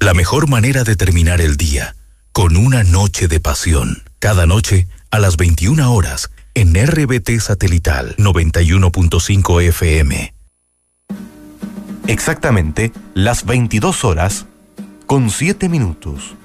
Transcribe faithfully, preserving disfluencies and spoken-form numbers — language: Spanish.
La mejor manera de terminar el día, con una noche de pasión. Cada noche, a las veintiuna horas, en R B T Satelital noventa y uno punto cinco F M. Exactamente las veintidós horas con siete minutos.